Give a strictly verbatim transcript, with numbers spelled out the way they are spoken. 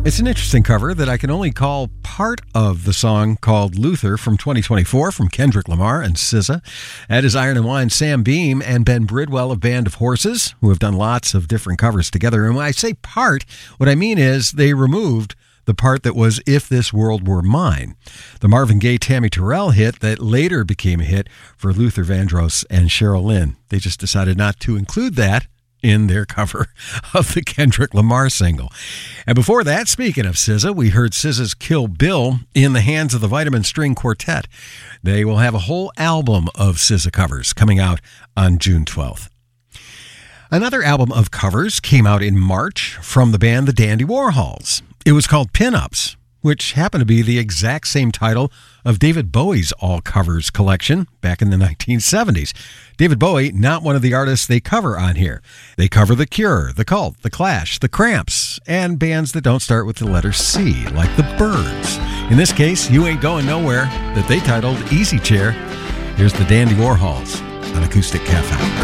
It's an interesting cover that I can only call part of the song called Luther from twenty twenty-four from Kendrick Lamar and S Z A. That is Iron and Wine, Sam Beam, and Ben Bridwell of Band of Horses, who have done lots of different covers together. And when I say part, what I mean is they removed the part that was If This World Were Mine, the Marvin Gaye, Tammy Terrell hit that later became a hit for Luther Vandross and Cheryl Lynn. They just decided not to include that in their cover of the Kendrick Lamar single. And before that, speaking of S Z A, we heard S Z A's Kill Bill in the hands of the Vitamin String Quartet. They will have a whole album of S Z A covers coming out on June twelfth. Another album of covers came out in March from the band The Dandy Warhols. It was called Pin-Ups, which happened to be the exact same title of David Bowie's All Covers collection back in the nineteen seventies. David Bowie, not one of the artists they cover on here. They cover The Cure, The Cult, The Clash, The Cramps, and bands that don't start with the letter C, like The Byrds. In this case, You Ain't Going Nowhere, that they titled Easy Chair. Here's the Dandy Warhols on Acoustic Cafe.